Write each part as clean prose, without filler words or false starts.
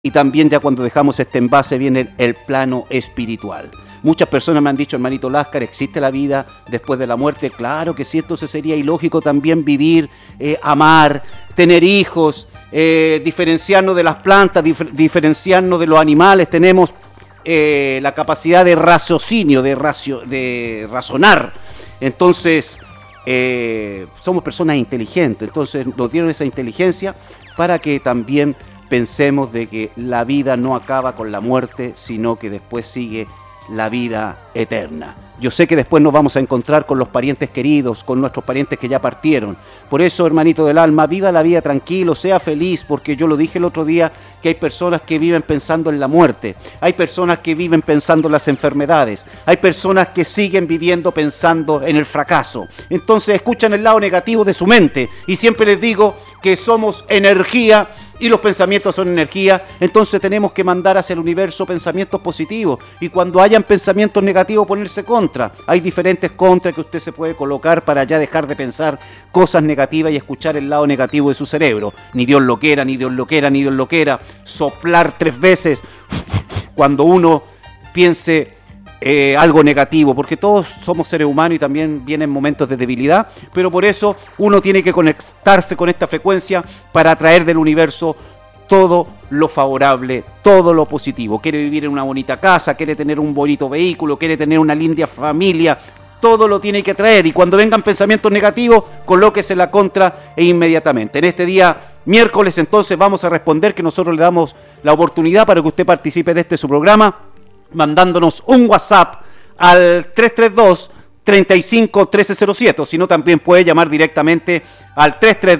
Y también ya cuando dejamos este envase viene el plano espiritual. Muchas personas me han dicho, hermanito Láscar, ¿existe la vida después de la muerte? Claro que sí, entonces sería ilógico también vivir, amar, tener hijos, diferenciarnos de las plantas, diferenciarnos de los animales. Tenemos la capacidad de raciocinio, de razonar. Entonces, somos personas inteligentes. Entonces nos dieron esa inteligencia para que también pensemos de que la vida no acaba con la muerte, sino que después sigue la vida eterna. Yo sé que después nos vamos a encontrar con los parientes queridos, con nuestros parientes que ya partieron. Por eso, hermanito del alma, viva la vida tranquilo, sea feliz, porque yo lo dije el otro día, que hay personas que viven pensando en la muerte, hay personas que viven pensando en las enfermedades, hay personas que siguen viviendo pensando en el fracaso. Entonces escuchan el lado negativo de su mente, y siempre les digo que somos energía, y los pensamientos son energía. Entonces tenemos que mandar hacia el universo pensamientos positivos, y cuando hayan pensamientos negativos ponerse contra. Hay diferentes contras que usted se puede colocar para ya dejar de pensar cosas negativas y escuchar el lado negativo de su cerebro. Ni Dios lo quiera, ni Dios lo quiera, ni Dios lo quiera. Soplar 3 veces cuando uno piense algo negativo, porque todos somos seres humanos y también vienen momentos de debilidad, pero por eso uno tiene que conectarse con esta frecuencia para atraer del universo todo lo favorable, todo lo positivo. Quiere vivir en una bonita casa, quiere tener un bonito vehículo, quiere tener una linda familia, todo lo tiene que traer, y cuando vengan pensamientos negativos, colóquese la contra e inmediatamente. En este día miércoles entonces vamos a responder, que nosotros le damos la oportunidad para que usted participe de su programa, mandándonos un WhatsApp al 332-35-1307, o si no también puede llamar directamente al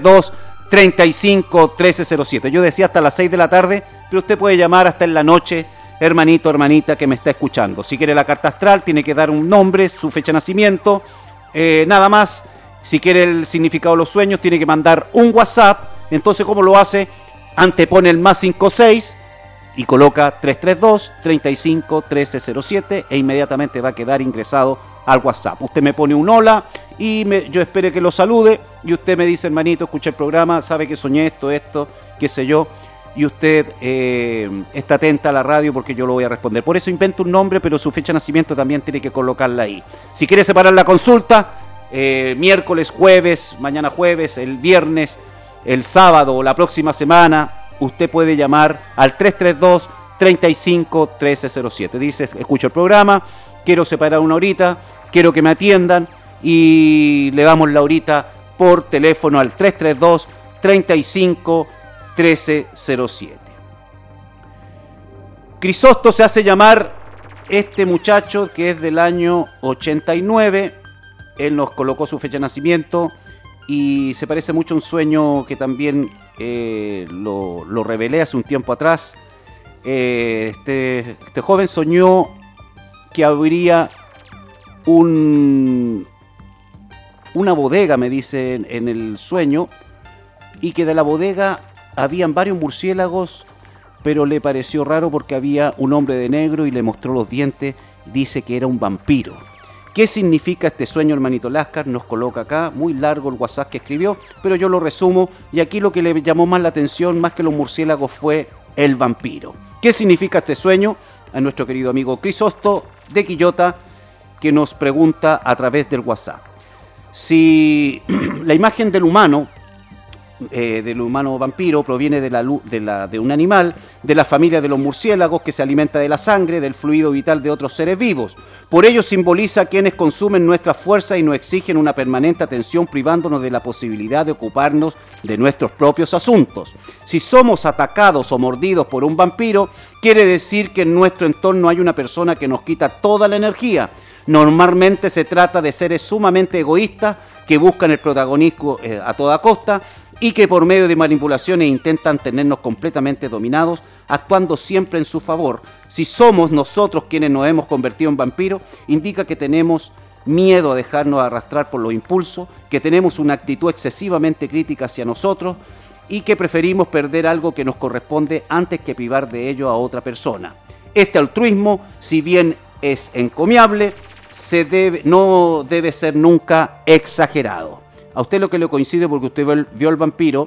332-35-1307. Yo decía hasta las 6 de la tarde, pero usted puede llamar hasta en la noche, hermanito, hermanita que me está escuchando. Si quiere la carta astral, tiene que dar un nombre, su fecha de nacimiento, nada más. Si quiere el significado de los sueños, tiene que mandar un WhatsApp. Entonces, ¿cómo lo hace? Antepone el más 56 y coloca 332-35-1307 e inmediatamente va a quedar ingresado al WhatsApp. Usted me pone un hola y yo espero que lo salude, y usted me dice, hermanito, escuché el programa, sabe que soñé esto, qué sé yo, y usted está atenta a la radio porque yo lo voy a responder. Por eso inventa un nombre, pero su fecha de nacimiento también tiene que colocarla ahí. Si quiere separar la consulta, miércoles, jueves, mañana jueves, el viernes, el sábado o la próxima semana, usted puede llamar al 332-35-1307. Dice, escucho el programa, quiero separar una horita, quiero que me atiendan, y le damos la horita por teléfono al 332-35-1307. Crisóstomo se hace llamar este muchacho, que es del año 89. Él nos colocó su fecha de nacimiento y se parece mucho a un sueño que también lo revelé hace un tiempo atrás. Este joven soñó que habría una bodega, me dice en el sueño, y que de la bodega habían varios murciélagos, pero le pareció raro porque había un hombre de negro y le mostró los dientes. Dice que era un vampiro. ¿Qué significa este sueño, hermanito Láscar? Nos coloca acá, muy largo el WhatsApp que escribió, pero yo lo resumo, y aquí lo que le llamó más la atención, más que los murciélagos, fue el vampiro. ¿Qué significa este sueño? A nuestro querido amigo Crisóstomo de Quillota, que nos pregunta a través del WhatsApp. Si la imagen del humano vampiro proviene de un animal de la familia de los murciélagos, que se alimenta de la sangre, del fluido vital de otros seres vivos. Por ello simboliza a quienes consumen nuestra fuerza y nos exigen una permanente atención, privándonos de la posibilidad de ocuparnos de nuestros propios asuntos. Si somos atacados o mordidos por un vampiro, quiere decir que en nuestro entorno hay una persona que nos quita toda la energía. Normalmente se trata de seres sumamente egoístas que buscan el protagonismo a toda costa, y que por medio de manipulaciones intentan tenernos completamente dominados, actuando siempre en su favor. Si somos nosotros quienes nos hemos convertido en vampiros, indica que tenemos miedo a dejarnos arrastrar por los impulsos, que tenemos una actitud excesivamente crítica hacia nosotros y que preferimos perder algo que nos corresponde antes que privar de ello a otra persona. Este altruismo, si bien es encomiable, no debe ser nunca exagerado. A usted lo que le coincide, porque usted vio el vampiro,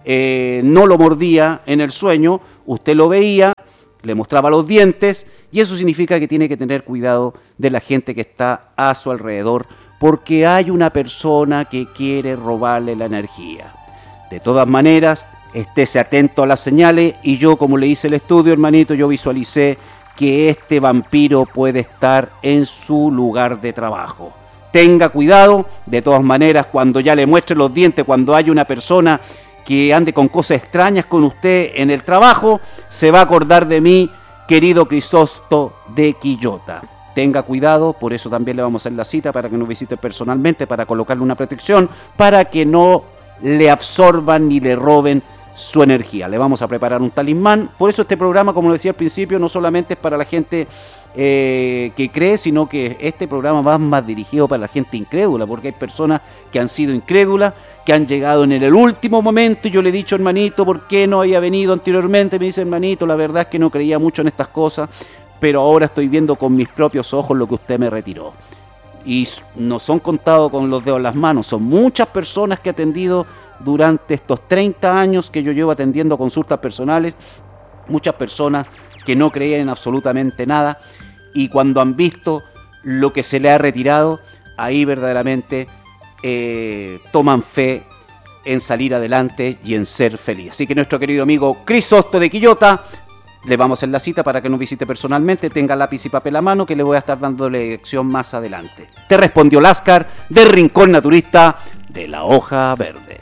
no lo mordía en el sueño, usted lo veía, le mostraba los dientes, y eso significa que tiene que tener cuidado de la gente que está a su alrededor, porque hay una persona que quiere robarle la energía. De todas maneras, estése atento a las señales, y yo, como le hice el estudio, hermanito, yo visualicé que este vampiro puede estar en su lugar de trabajo. Tenga cuidado, de todas maneras, cuando ya le muestre los dientes, cuando haya una persona que ande con cosas extrañas con usted en el trabajo, se va a acordar de mí, querido Crisóstomo de Quillota. Tenga cuidado, por eso también le vamos a hacer la cita para que nos visite personalmente, para colocarle una protección, para que no le absorban ni le roben su energía. Le vamos a preparar un talismán. Por eso este programa, como lo decía al principio, no solamente es para la gente que cree, sino que este programa va más dirigido para la gente incrédula, porque hay personas que han sido incrédulas, que han llegado en el último momento, y yo le he dicho, hermanito, ¿por qué no había venido anteriormente? Me dice, hermanito, la verdad es que no creía mucho en estas cosas, pero ahora estoy viendo con mis propios ojos lo que usted me retiró. Y no son contados con los dedos en las manos, son muchas personas que he atendido durante estos 30 años que yo llevo atendiendo consultas personales, muchas personas que no creían en absolutamente nada, y cuando han visto lo que se le ha retirado, ahí verdaderamente toman fe en salir adelante y en ser feliz. Así que nuestro querido amigo Crisóstomo de Quillota, le vamos a hacer la cita para que nos visite personalmente, tenga lápiz y papel a mano, que le voy a estar dando la lección más adelante. Te respondió Láscar, del Rincón Naturista de la Hoja Verde.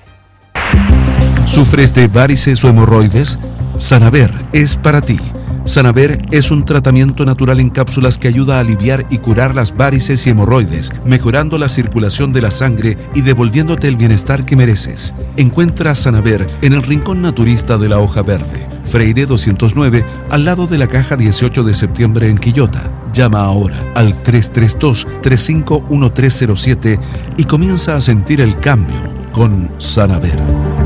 ¿Sufres de varices o hemorroides? Sanaver es para ti. Sanaver es un tratamiento natural en cápsulas que ayuda a aliviar y curar las varices y hemorroides, mejorando la circulación de la sangre y devolviéndote el bienestar que mereces. Encuentra Sanaver en el Rincón Naturista de la Hoja Verde, Freire 209, al lado de la caja 18 de septiembre en Quillota. Llama ahora al 332-351307 y comienza a sentir el cambio con Sanaver.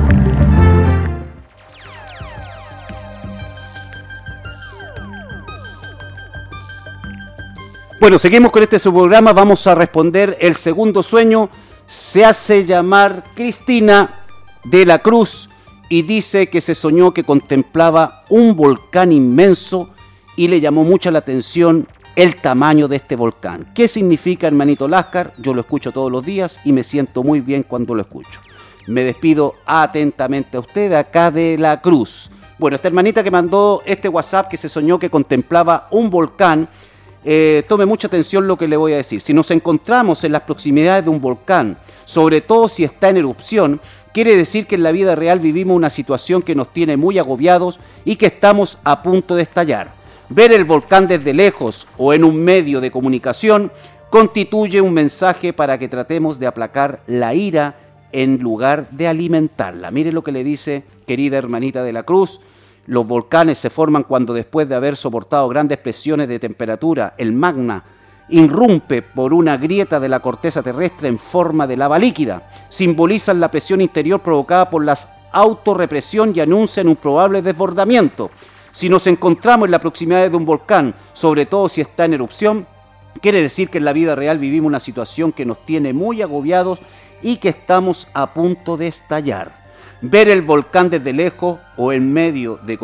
Bueno, seguimos con este subprograma, vamos a responder el segundo sueño. Se hace llamar Cristina de la Cruz y dice que se soñó que contemplaba un volcán inmenso y le llamó mucho la atención el tamaño de este volcán. ¿Qué significa, hermanito Láscar? Yo lo escucho todos los días y me siento muy bien cuando lo escucho. Me despido atentamente a usted acá de la Cruz. Bueno, esta hermanita que mandó este WhatsApp que se soñó que contemplaba un volcán, tome mucha atención lo que le voy a decir. Si nos encontramos en las proximidades de un volcán, sobre todo si está en erupción, quiere decir que en la vida real vivimos una situación que nos tiene muy agobiados y que estamos a punto de estallar. Ver el volcán desde lejos o en un medio de comunicación constituye un mensaje para que tratemos de aplacar la ira en lugar de alimentarla. Mire lo que le dice, querida hermanita de la Cruz. Los volcanes se forman cuando, después de haber soportado grandes presiones de temperatura, el magma irrumpe por una grieta de la corteza terrestre en forma de lava líquida. Simbolizan la presión interior provocada por la autorrepresión y anuncian un probable desbordamiento. Si nos encontramos en la proximidad de un volcán, sobre todo si está en erupción, quiere decir que en la vida real vivimos una situación que nos tiene muy agobiados y que estamos a punto de estallar. Ver el volcán desde lejos o en medio de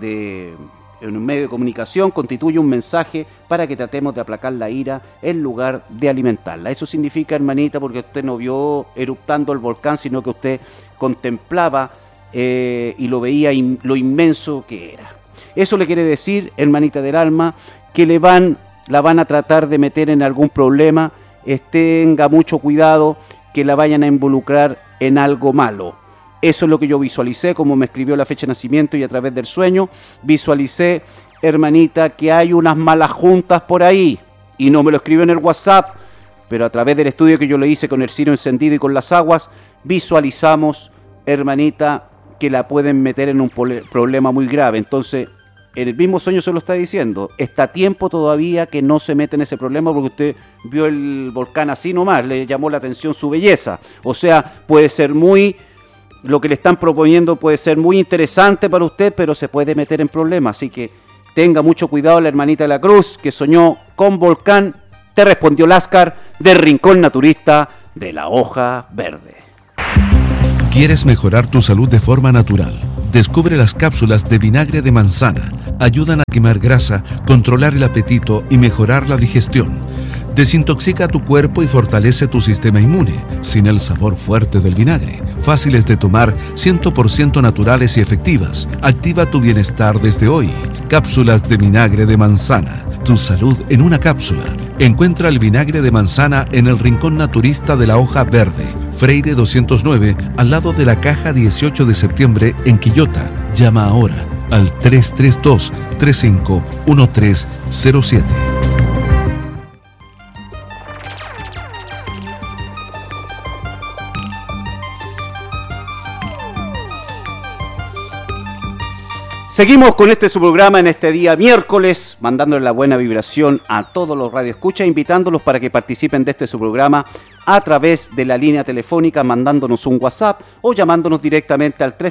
comunicación constituye un mensaje para que tratemos de aplacar la ira en lugar de alimentarla. Eso significa, hermanita, porque usted no vio eruptando el volcán, sino que usted contemplaba y lo veía lo inmenso que era. Eso le quiere decir, hermanita del alma, que la van a tratar de meter en algún problema. Tenga mucho cuidado que la vayan a involucrar en algo malo. Eso es lo que yo visualicé, como me escribió la fecha de nacimiento, y a través del sueño visualicé, hermanita, que hay unas malas juntas por ahí. Y no me lo escribió en el WhatsApp, pero a través del estudio que yo le hice con el cirio encendido y con las aguas, visualizamos, hermanita, que la pueden meter en un problema muy grave. Entonces, en el mismo sueño se lo está diciendo, está a tiempo todavía que no se mete en ese problema, porque usted vio el volcán así nomás, le llamó la atención su belleza. O sea, puede ser lo que le están proponiendo puede ser muy interesante para usted, pero se puede meter en problemas. Así que tenga mucho cuidado, la hermanita de la Cruz, que soñó con volcán. Te respondió Láscar, del Rincón Naturista de la Hoja Verde. ¿Quieres mejorar tu salud de forma natural? Descubre las cápsulas de vinagre de manzana. Ayudan a quemar grasa, controlar el apetito y mejorar la digestión. Desintoxica tu cuerpo y fortalece tu sistema inmune, sin el sabor fuerte del vinagre. Fáciles de tomar, 100% naturales y efectivas. Activa tu bienestar desde hoy. Cápsulas de vinagre de manzana. Tu salud en una cápsula. Encuentra el vinagre de manzana en el rincón naturista de la Hoja Verde, Freire 209, al lado de la caja 18 de septiembre en Quillota. Llama ahora al 332-351307. Seguimos con su programa en este día miércoles, mandándole la buena vibración a todos los radioescuchas, invitándolos para que participen de su programa a través de la línea telefónica, mandándonos un WhatsApp o llamándonos directamente al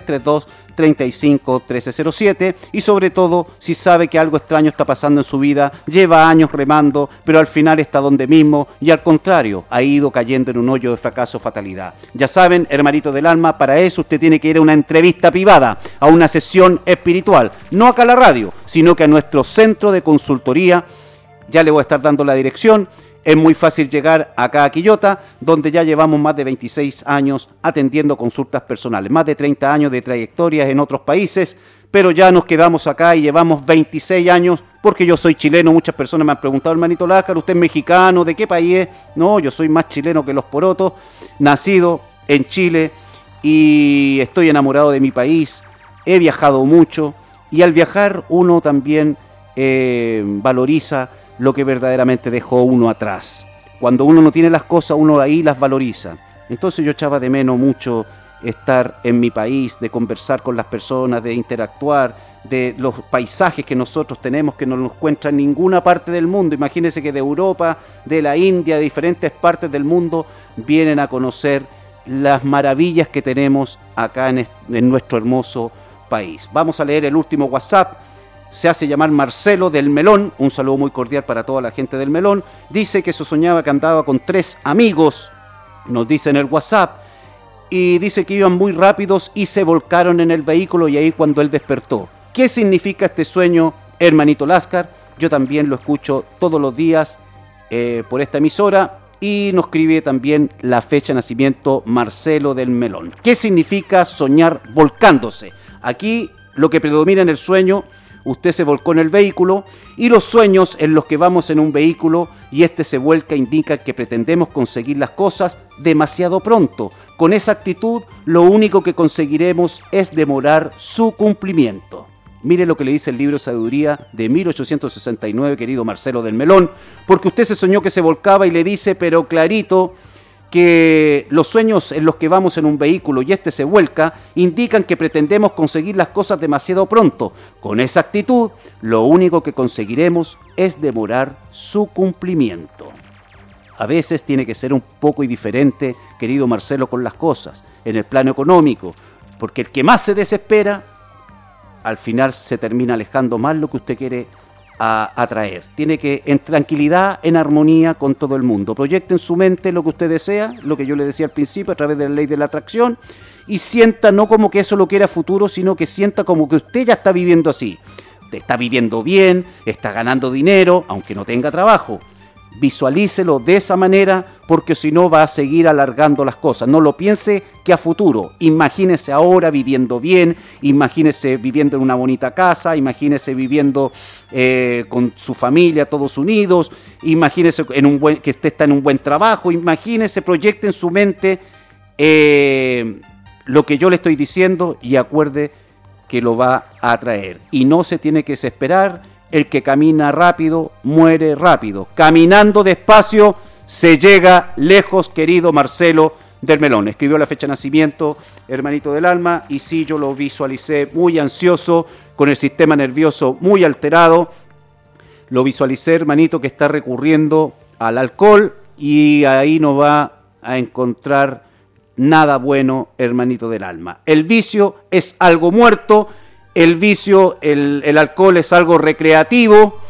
332-351307, y sobre todo, si sabe que algo extraño está pasando en su vida, lleva años remando, pero al final está donde mismo y al contrario, ha ido cayendo en un hoyo de fracaso o fatalidad. Ya saben, hermanito del alma, para eso usted tiene que ir a una entrevista privada, a una sesión espiritual, no acá a la radio, sino que a nuestro centro de consultoría. Ya le voy a estar dando la dirección. Es muy fácil llegar acá a Quillota, donde ya llevamos más de 26 años atendiendo consultas personales, más de 30 años de trayectorias en otros países, pero ya nos quedamos acá y llevamos 26 años, porque yo soy chileno. Muchas personas me han preguntado, hermanito Láscar, ¿usted es mexicano? ¿De qué país es? No, yo soy más chileno que los porotos, nacido en Chile y estoy enamorado de mi país, he viajado mucho y al viajar uno también valoriza lo que verdaderamente dejó uno atrás. Cuando uno no tiene las cosas, uno ahí las valoriza. Entonces yo echaba de menos mucho estar en mi país, de conversar con las personas, de interactuar, de los paisajes que nosotros tenemos que no nos encuentran en ninguna parte del mundo. Imagínense que de Europa, de la India, de diferentes partes del mundo, vienen a conocer las maravillas que tenemos acá en nuestro hermoso país. Vamos a leer el último WhatsApp. Se hace llamar Marcelo del Melón, un saludo muy cordial para toda la gente del Melón. Dice que se soñaba que andaba con 3 amigos, nos dice en el WhatsApp, y dice que iban muy rápidos y se volcaron en el vehículo, y ahí cuando él despertó. ¿Qué significa este sueño, hermanito Láscar? Yo también lo escucho todos los días por esta emisora, y nos escribe también la fecha de nacimiento Marcelo del Melón. ¿Qué significa soñar volcándose? Aquí lo que predomina en el sueño: usted se volcó en el vehículo, y los sueños en los que vamos en un vehículo y se vuelca indica que pretendemos conseguir las cosas demasiado pronto. Con esa actitud, lo único que conseguiremos es demorar su cumplimiento. Mire lo que le dice el libro Sabiduría de 1869, querido Marcelo del Melón, porque usted se soñó que se volcaba y le dice, pero clarito, que los sueños en los que vamos en un vehículo y se vuelca indican que pretendemos conseguir las cosas demasiado pronto. Con esa actitud, lo único que conseguiremos es demorar su cumplimiento. A veces tiene que ser un poco diferente, querido Marcelo, con las cosas, en el plano económico, porque el que más se desespera, al final se termina alejando más lo que usted quiere atraer. Tiene que, en tranquilidad, en armonía con todo el mundo, proyecte en su mente lo que usted desea, lo que yo le decía al principio, a través de la ley de la atracción, y sienta no como que eso lo quiera a futuro, sino que sienta como que usted ya está viviendo así. Está viviendo bien, está ganando dinero, aunque no tenga trabajo. Visualícelo de esa manera, porque si no va a seguir alargando las cosas. No lo piense que a futuro. Imagínese ahora viviendo bien, imagínese viviendo en una bonita casa, imagínese viviendo con su familia, todos unidos, imagínese que usted está en un buen trabajo, imagínese, proyecte en su mente lo que yo le estoy diciendo y acuerde que lo va a atraer. Y no se tiene que desesperar. El que camina rápido, muere rápido. Caminando despacio, se llega lejos, querido Marcelo del Melón. Escribió la fecha de nacimiento, hermanito del alma, y sí, yo lo visualicé muy ansioso, con el sistema nervioso muy alterado. Lo visualicé, hermanito, que está recurriendo al alcohol, y ahí no va a encontrar nada bueno, hermanito del alma. El vicio es algo muerto. El vicio, el alcohol es algo recreativo,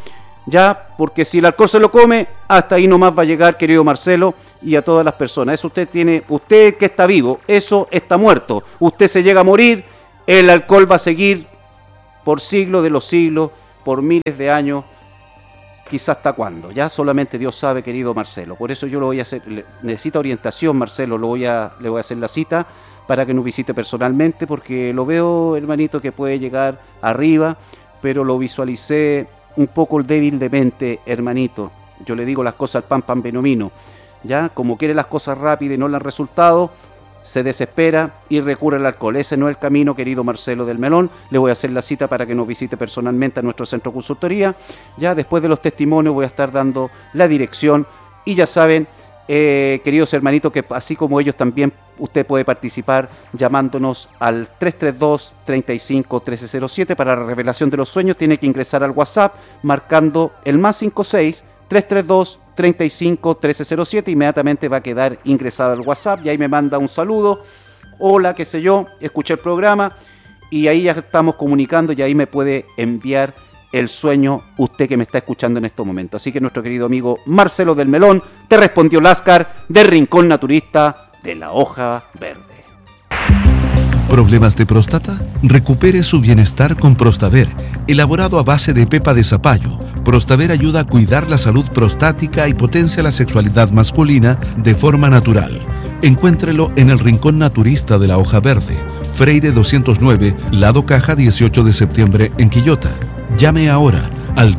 ya, porque si el alcohol se lo come, hasta ahí nomás va a llegar, querido Marcelo, y a todas las personas. Eso usted que está vivo, eso está muerto. Usted se llega a morir, el alcohol va a seguir por siglos de los siglos, por miles de años, quizás hasta cuándo, ya solamente Dios sabe, querido Marcelo. Por eso yo lo voy a hacer, necesita orientación, Marcelo, le voy a hacer la cita para que nos visite personalmente, porque lo veo, hermanito, que puede llegar arriba, pero lo visualicé un poco débil de mente, hermanito. Yo le digo las cosas al pan vino vino, ya, como quiere las cosas rápidas y no le han resultado, se desespera y recurre al alcohol. Ese no es el camino, querido Marcelo del Melón. Le voy a hacer la cita para que nos visite personalmente a nuestro centro de consultoría. Ya después de los testimonios voy a estar dando la dirección. Y ya saben, queridos hermanitos, que así como ellos también, usted puede participar llamándonos al 332-35-1307 para la revelación de los sueños. Tiene que ingresar al WhatsApp marcando el +56 332-35-1307, inmediatamente va a quedar ingresado al WhatsApp y ahí me manda un saludo, hola, qué sé yo, escuché el programa y ahí ya estamos comunicando y ahí me puede enviar el sueño usted que me está escuchando en estos momentos. Así que nuestro querido amigo Marcelo del Melón te respondió Láscar del Rincón Naturista de la Hoja Verde. ¿Problemas de próstata? Recupere su bienestar con Prostaver, elaborado a base de pepa de zapallo. Prostaver ayuda a cuidar la salud prostática y potencia la sexualidad masculina de forma natural. Encuéntrelo en el Rincón Naturista de la Hoja Verde, Freire 209, Lado Caja 18 de septiembre en Quillota. Llame ahora al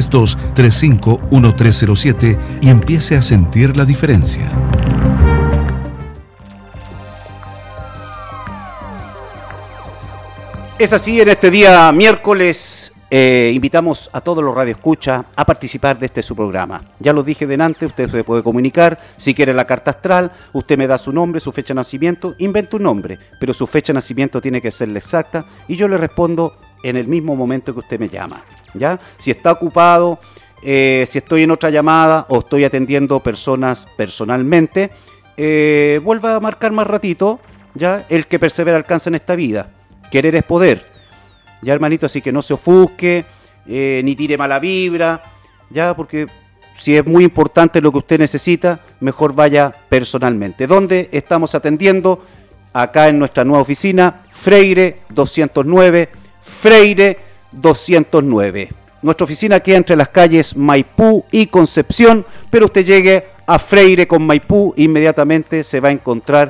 332-35-1307 y empiece a sentir la diferencia. Es así, en este día miércoles invitamos a todos los radioescuchas a participar de este su programa. Ya lo dije delante, usted se puede comunicar, si quiere la carta astral, usted me da su nombre, su fecha de nacimiento, inventa un nombre, pero su fecha de nacimiento tiene que ser la exacta y yo le respondo en el mismo momento que usted me llama, ¿ya? Si está ocupado, si estoy en otra llamada o estoy atendiendo personas personalmente, vuelva a marcar más ratito, ¿ya? El que persevera alcanza en esta vida. Querer es poder, ya, hermanito, así que no se ofusque, ni tire mala vibra, ya, porque si es muy importante lo que usted necesita, mejor vaya personalmente. ¿Dónde estamos atendiendo? Acá en nuestra nueva oficina, Freire 209, Freire 209. Nuestra oficina queda entre las calles Maipú y Concepción, pero usted llegue a Freire con Maipú, inmediatamente se va a encontrar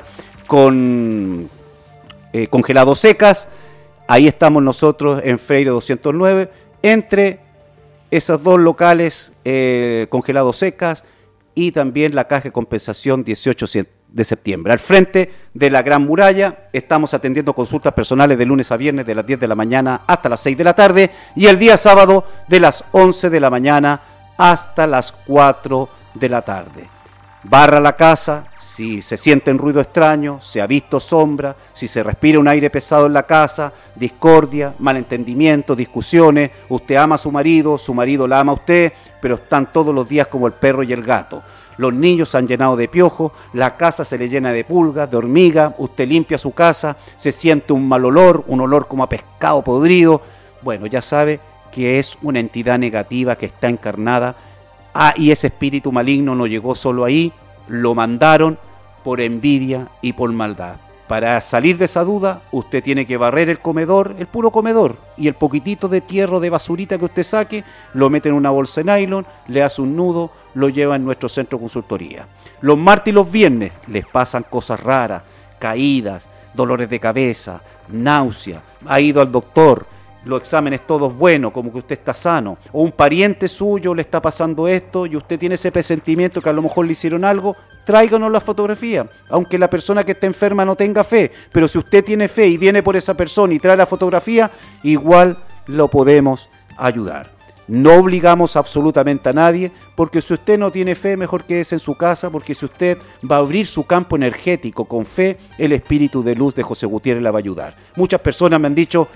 con Congelados Secas. Ahí estamos nosotros en Freire 209, entre esos dos locales, Congelados Secas y también la Caja de Compensación 18 de septiembre. Al frente de la Gran Muralla estamos atendiendo consultas personales de lunes a viernes de las 10 de la mañana hasta las 6 de la tarde y el día sábado de las 11 de la mañana hasta las 4 de la tarde. Barra la casa, si se siente un ruido extraño, se ha visto sombra, si se respira un aire pesado en la casa, discordia, malentendimiento, discusiones, usted ama a su marido la ama a usted, pero están todos los días como el perro y el gato. Los niños se han llenado de piojos, la casa se le llena de pulgas, de hormigas, usted limpia su casa, se siente un mal olor, un olor como a pescado podrido. Bueno, ya sabe que es una entidad negativa que está encarnada. Y ese espíritu maligno no llegó solo ahí, lo mandaron por envidia y por maldad. Para salir de esa duda, usted tiene que barrer el comedor, el puro comedor, y el poquitito de tierra de basurita que usted saque, lo mete en una bolsa de nylon, le hace un nudo, lo lleva en nuestro centro de consultoría. Los martes y los viernes les pasan cosas raras, caídas, dolores de cabeza, náusea, ha ido al doctor, los exámenes todos buenos, como que usted está sano, o un pariente suyo le está pasando esto y usted tiene ese presentimiento que a lo mejor le hicieron algo, tráiganos la fotografía, aunque la persona que está enferma no tenga fe, pero si usted tiene fe y viene por esa persona y trae la fotografía, igual lo podemos ayudar. No obligamos absolutamente a nadie, porque si usted no tiene fe, mejor quédese en su casa, porque si usted va a abrir su campo energético con fe, el espíritu de luz de José Gutiérrez la va a ayudar. Muchas personas me han dicho,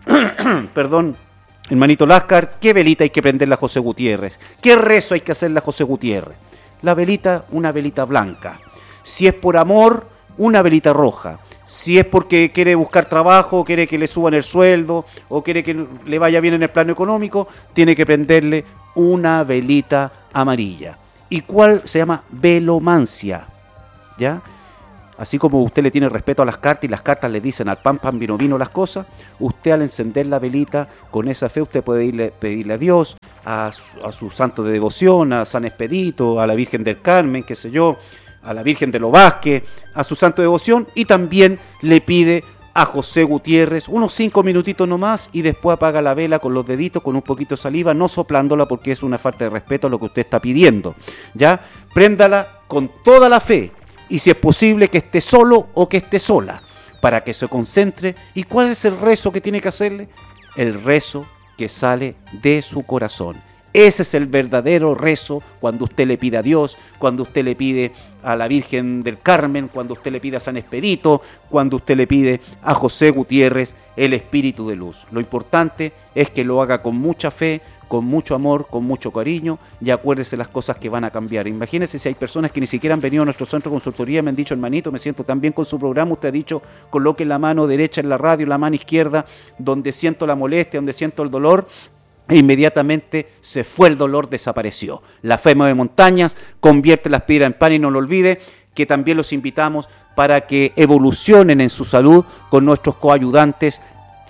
perdón, hermanito Láscar, ¿qué velita hay que prenderle a José Gutiérrez? ¿Qué rezo hay que hacerle a José Gutiérrez? La velita, una velita blanca. Si es por amor, una velita roja. Si es porque quiere buscar trabajo, quiere que le suban el sueldo o quiere que le vaya bien en el plano económico, tiene que prenderle una velita amarilla. ¿Y cuál se llama? Velomancia, ¿ya? Así como usted le tiene respeto a las cartas y las cartas le dicen al pan, pan, vino, vino las cosas, usted al encender la velita, con esa fe usted puede pedirle a Dios, a su santo de devoción, a San Expedito, a la Virgen del Carmen, qué sé yo, a la Virgen de los Vázquez, a su santo de devoción, y también le pide a José Gutiérrez unos 5 minutitos nomás y después apaga la vela con los deditos, con un poquito de saliva, no soplándola porque es una falta de respeto a lo que usted está pidiendo, ¿ya? Préndala con toda la fe. Y si es posible que esté solo o que esté sola, para que se concentre. ¿Y cuál es el rezo que tiene que hacerle? El rezo que sale de su corazón. Ese es el verdadero rezo cuando usted le pide a Dios, cuando usted le pide a la Virgen del Carmen, cuando usted le pide a San Expedito, cuando usted le pide a José Gutiérrez, el Espíritu de Luz. Lo importante es que lo haga con mucha fe, con mucho amor, con mucho cariño, y acuérdese las cosas que van a cambiar. Imagínese si hay personas que ni siquiera han venido a nuestro centro de consultoría, me han dicho, hermanito, me siento tan bien con su programa, usted ha dicho, coloque la mano derecha en la radio, la mano izquierda, donde siento la molestia, donde siento el dolor, e inmediatamente se fue el dolor, desapareció. La fe mueve montañas, convierte las piedras en pan, y no lo olvide, que también los invitamos para que evolucionen en su salud con nuestros coayudantes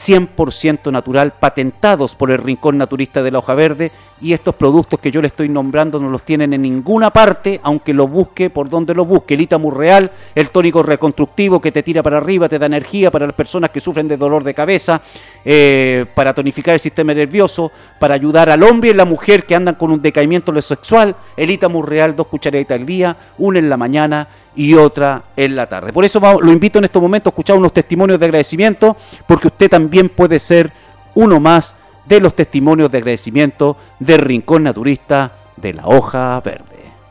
100% natural, patentados por el Rincón Naturista de la Hoja Verde, y estos productos que yo le estoy nombrando no los tienen en ninguna parte, aunque los busque por donde los busque. El Itamus Real, el tónico reconstructivo que te tira para arriba, te da energía para las personas que sufren de dolor de cabeza, para tonificar el sistema nervioso, para ayudar al hombre y la mujer que andan con un decaimiento sexual. El Itamus Real, 2 cucharaditas al día, una en la mañana y otra en la tarde. Por eso lo invito en estos momentos a escuchar unos testimonios de agradecimiento, porque usted también puede ser uno más de los testimonios de agradecimiento del Rincón Naturista de la Hoja Verde.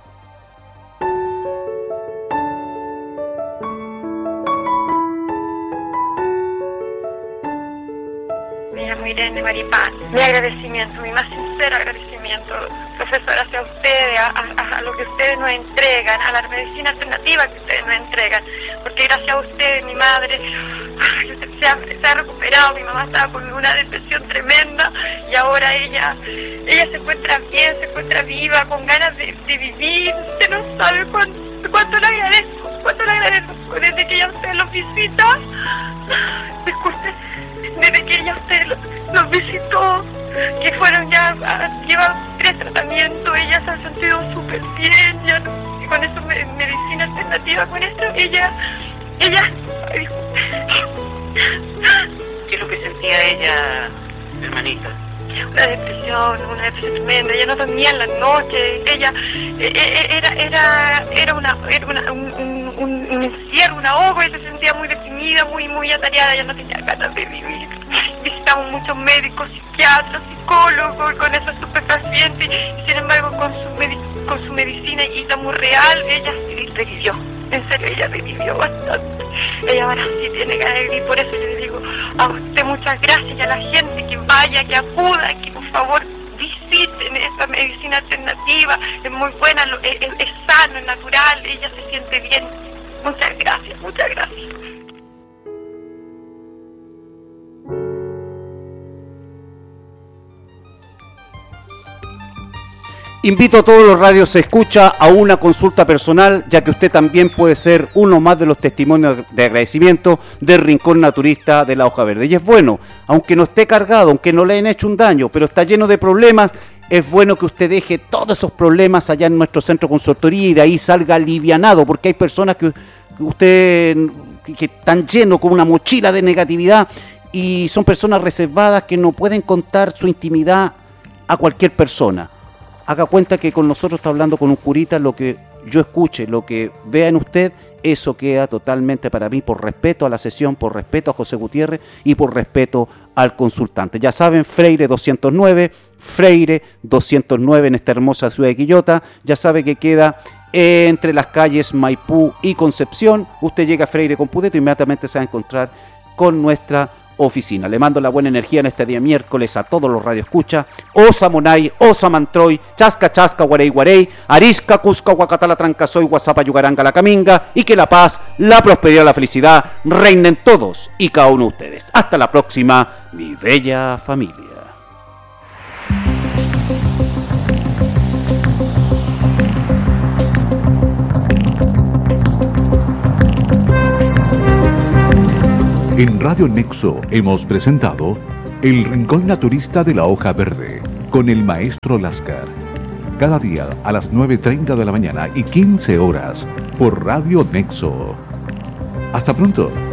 Me llamo Irene Maripán. Mi agradecimiento, mi más sincero agradecimiento, profesor, hacia ustedes, a lo que ustedes nos entregan, a la medicina alternativa que ustedes nos entregan, porque gracias a ustedes mi madre se ha recuperado. Mi mamá estaba con una depresión tremenda y ahora ella se encuentra bien, se encuentra viva, con ganas de vivir. Usted no sabe cuánto le agradezco, desde que ella usted los visita. Disculpe, desde que ella usted los visitó, que fueron ya, llevan 3 tratamientos, ella se ha sentido súper bien, ya no, y con eso medicina alternativa, con esto ella, ay, ¿qué es lo que sentía ella, hermanita? Una depresión tremenda, ella no dormía en la noche, ella era un encierro, un ahogo, ella se sentía muy deprimida, muy atareada, ella no tenía ganas de vivir. Visitamos muchos médicos, psiquiatras, psicólogos, con esos estupefacientes, y sin embargo con su medicina Itamus Real, ella revivió. En serio, ella revivió bastante. Ella ahora sí tiene ganas de vivir, por eso le digo a usted muchas gracias, y a la gente que vaya, que acuda, que por favor visiten esta medicina alternativa. Es muy buena, es sano, es natural, ella se siente bien. Muchas gracias, muchas gracias. Invito a todos los radios se escucha a una consulta personal, ya que usted también puede ser uno más de los testimonios de agradecimiento del Rincón Naturista de la Hoja Verde. Y es bueno, aunque no esté cargado, aunque no le hayan hecho un daño, pero está lleno de problemas, es bueno que usted deje todos esos problemas allá en nuestro centro de consultoría y de ahí salga alivianado, porque hay personas que están llenos con una mochila de negatividad y son personas reservadas que no pueden contar su intimidad a cualquier persona. Haga cuenta que con nosotros está hablando con un curita, lo que yo escuche, lo que vea en usted, eso queda totalmente para mí, por respeto a la sesión, por respeto a José Gutiérrez y por respeto al consultante. Ya saben, Freire 209 en esta hermosa ciudad de Quillota, ya sabe que queda entre las calles Maipú y Concepción. Usted llega a Freire con Pudeto, inmediatamente se va a encontrar con nuestra oficina. Le mando la buena energía en este día miércoles a todos los radioescuchas. Osa Monay, Osa Mantroy, Chasca Chasca, Guarey Guarey, Arisca, Cusca, Huacatala, Trancasoy, Guasapa, Yugaranga, La Caminga, y que la paz, la prosperidad, la felicidad reinen todos y cada uno de ustedes. Hasta la próxima, mi bella familia. En Radio Nexo hemos presentado El Rincón Naturista de la Hoja Verde con el maestro Lascar. Cada día a las 9:30 de la mañana y 15 horas por Radio Nexo. Hasta pronto.